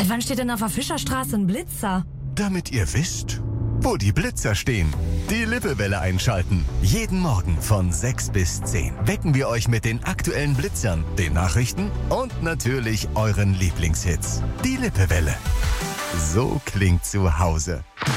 Seit wann steht denn auf der Fischerstraße ein Blitzer? Damit ihr wisst, wo die Blitzer stehen. Die Lippewelle einschalten. Jeden Morgen von 6 bis 10 wecken wir euch mit den aktuellen Blitzern, den Nachrichten und natürlich euren Lieblingshits. Die Lippewelle. So klingt zu Hause.